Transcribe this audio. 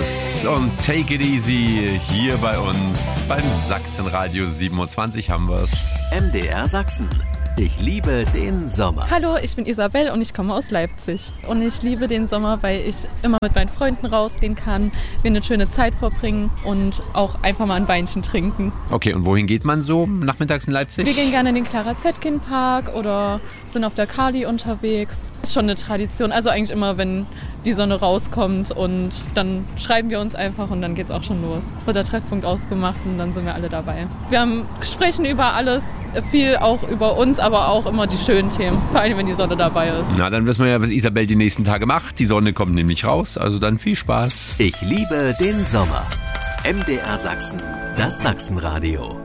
es und Take It Easy hier bei uns beim Sachsenradio 27 haben wir es. MDR Sachsen. Ich liebe den Sommer. Hallo, ich bin Isabel und ich komme aus Leipzig. Und ich liebe den Sommer, weil ich immer mit meinen Freunden rausgehen kann, wir eine schöne Zeit verbringen und auch einfach mal ein Weinchen trinken. Okay, und wohin geht man so nachmittags in Leipzig? Wir gehen gerne in den Clara-Zetkin-Park oder sind auf der Kali unterwegs. Das ist schon eine Tradition, also eigentlich immer, wenn die Sonne rauskommt und dann schreiben wir uns einfach und dann geht's auch schon los. Wird der Treffpunkt ausgemacht und dann sind wir alle dabei. Wir sprechen über alles, viel auch über uns, aber auch immer die schönen Themen, vor allem wenn die Sonne dabei ist. Na, dann wissen wir ja, was Isabel die nächsten Tage macht. Die Sonne kommt nämlich raus, also dann viel Spaß. Ich liebe den Sommer. MDR Sachsen, das Sachsenradio.